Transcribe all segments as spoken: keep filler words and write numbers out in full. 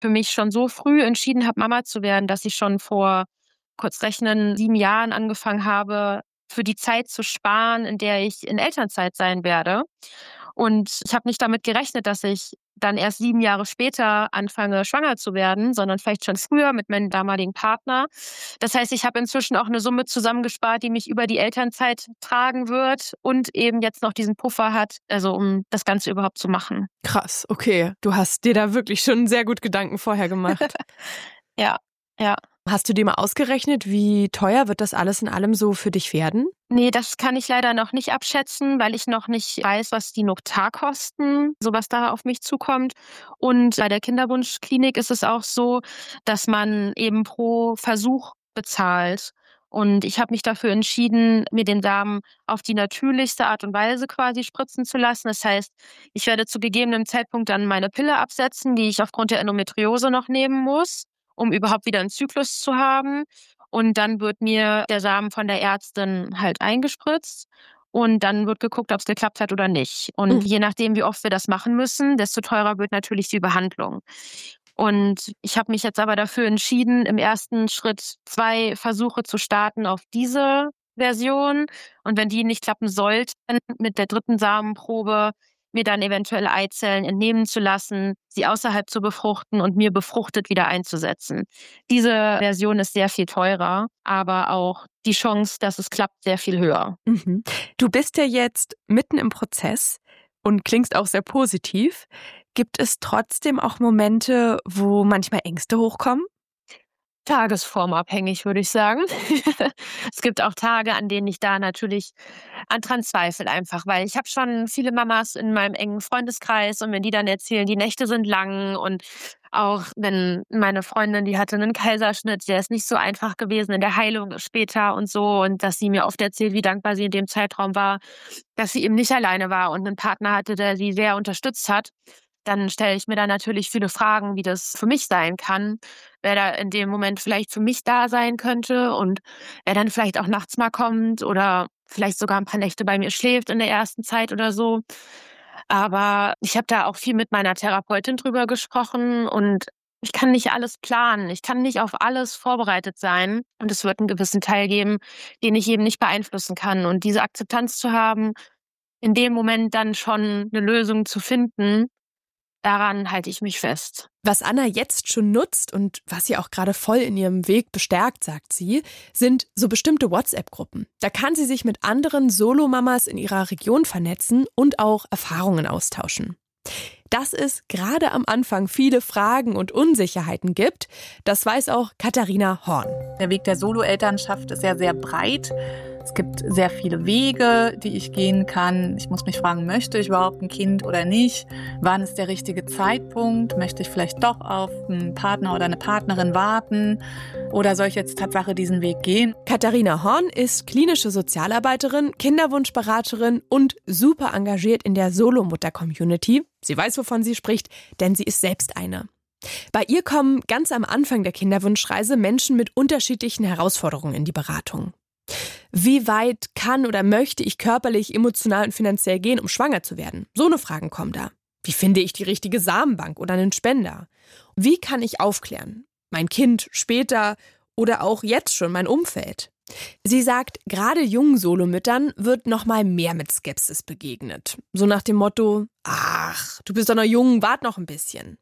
für mich schon so früh entschieden habe, Mama zu werden, dass ich schon vor, kurz rechnen, sieben Jahren angefangen habe, für die Zeit zu sparen, in der ich in Elternzeit sein werde. Und ich habe nicht damit gerechnet, dass ich dann erst sieben Jahre später anfange, schwanger zu werden, sondern vielleicht schon früher mit meinem damaligen Partner. Das heißt, ich habe inzwischen auch eine Summe zusammengespart, die mich über die Elternzeit tragen wird und eben jetzt noch diesen Puffer hat, also um das Ganze überhaupt zu machen. Krass, okay. Du hast dir da wirklich schon sehr gut Gedanken vorher gemacht. Ja, ja. Hast du dir mal ausgerechnet, wie teuer wird das alles in allem so für dich werden? Nee, das kann ich leider noch nicht abschätzen, weil ich noch nicht weiß, was die Notarkosten, so was da auf mich zukommt. Und bei der Kinderwunschklinik ist es auch so, dass man eben pro Versuch bezahlt. Und ich habe mich dafür entschieden, mir den Samen auf die natürlichste Art und Weise quasi spritzen zu lassen. Das heißt, ich werde zu gegebenem Zeitpunkt dann meine Pille absetzen, die ich aufgrund der Endometriose noch nehmen muss, um überhaupt wieder einen Zyklus zu haben. Und dann wird mir der Samen von der Ärztin halt eingespritzt. Und dann wird geguckt, ob es geklappt hat oder nicht. Und Mhm. je nachdem, wie oft wir das machen müssen, desto teurer wird natürlich die Behandlung. Und ich habe mich jetzt aber dafür entschieden, im ersten Schritt zwei Versuche zu starten auf diese Version. Und wenn die nicht klappen sollten, mit der dritten Samenprobe mir dann eventuell Eizellen entnehmen zu lassen, sie außerhalb zu befruchten und mir befruchtet wieder einzusetzen. Diese Version ist sehr viel teurer, aber auch die Chance, dass es klappt, sehr viel höher. Mhm. Du bist ja jetzt mitten im Prozess und klingst auch sehr positiv. Gibt es trotzdem auch Momente, wo manchmal Ängste hochkommen? Tagesformabhängig, würde ich sagen. Es gibt auch Tage, an denen ich da natürlich an dran zweifle einfach, weil ich habe schon viele Mamas in meinem engen Freundeskreis und wenn die dann erzählen, die Nächte sind lang und auch wenn meine Freundin, die hatte einen Kaiserschnitt, der ist nicht so einfach gewesen in der Heilung später und so und dass sie mir oft erzählt, wie dankbar sie in dem Zeitraum war, dass sie eben nicht alleine war und einen Partner hatte, der sie sehr unterstützt hat. Dann stelle ich mir da natürlich viele Fragen, wie das für mich sein kann, wer da in dem Moment vielleicht für mich da sein könnte und wer dann vielleicht auch nachts mal kommt oder vielleicht sogar ein paar Nächte bei mir schläft in der ersten Zeit oder so. Aber ich habe da auch viel mit meiner Therapeutin drüber gesprochen und ich kann nicht alles planen. Ich kann nicht auf alles vorbereitet sein und es wird einen gewissen Teil geben, den ich eben nicht beeinflussen kann. Und diese Akzeptanz zu haben, in dem Moment dann schon eine Lösung zu finden, daran halte ich mich fest. Was Anna jetzt schon nutzt und was sie auch gerade voll in ihrem Weg bestärkt, sagt sie, sind so bestimmte WhatsApp-Gruppen. Da kann sie sich mit anderen Solomamas in ihrer Region vernetzen und auch Erfahrungen austauschen. Dass es gerade am Anfang viele Fragen und Unsicherheiten gibt, das weiß auch Katharina Horn. Der Weg der Solo-Elternschaft ist ja sehr breit. Es gibt sehr viele Wege, die ich gehen kann. Ich muss mich fragen, möchte ich überhaupt ein Kind oder nicht? Wann ist der richtige Zeitpunkt? Möchte ich vielleicht doch auf einen Partner oder eine Partnerin warten? Oder soll ich jetzt Tatsache diesen Weg gehen? Katharina Horn ist klinische Sozialarbeiterin, Kinderwunschberaterin und super engagiert in der Solomutter-Community. Sie weiß, wovon sie spricht, denn sie ist selbst eine. Bei ihr kommen ganz am Anfang der Kinderwunschreise Menschen mit unterschiedlichen Herausforderungen in die Beratung. Wie weit kann oder möchte ich körperlich, emotional und finanziell gehen, um schwanger zu werden? So eine Fragen kommen da. Wie finde ich die richtige Samenbank oder einen Spender? Wie kann ich aufklären? Mein Kind später oder auch jetzt schon mein Umfeld? Sie sagt, gerade jungen Solomüttern wird noch mal mehr mit Skepsis begegnet. So nach dem Motto, ach, du bist doch noch jung, wart noch ein bisschen.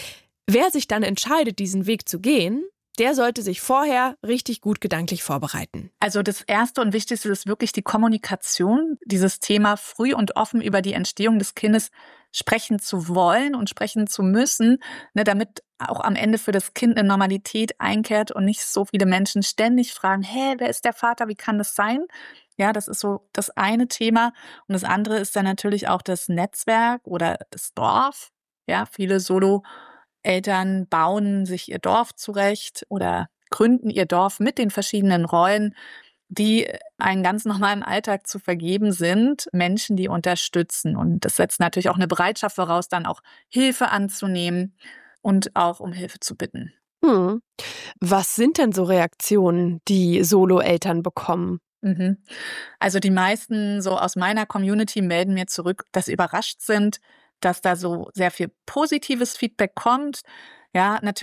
Wer sich dann entscheidet, diesen Weg zu gehen, der sollte sich vorher richtig gut gedanklich vorbereiten. Also das Erste und Wichtigste ist wirklich die Kommunikation, dieses Thema früh und offen über die Entstehung des Kindes sprechen zu wollen und sprechen zu müssen, ne, damit auch am Ende für das Kind eine Normalität einkehrt und nicht so viele Menschen ständig fragen, hä, wer ist der Vater, wie kann das sein? Ja, das ist so das eine Thema. Und das andere ist dann natürlich auch das Netzwerk oder das Dorf. Ja, viele Solo-Eltern bauen sich ihr Dorf zurecht oder gründen ihr Dorf mit den verschiedenen Rollen, die einen ganz normalen Alltag zu vergeben sind, Menschen, die unterstützen. Und das setzt natürlich auch eine Bereitschaft voraus, dann auch Hilfe anzunehmen und auch um Hilfe zu bitten. Hm. Was sind denn so Reaktionen, die Solo-Eltern bekommen? Mhm. Also die meisten so aus meiner Community melden mir zurück, dass sie überrascht sind, dass da so sehr viel positives Feedback kommt. Ja, natürlich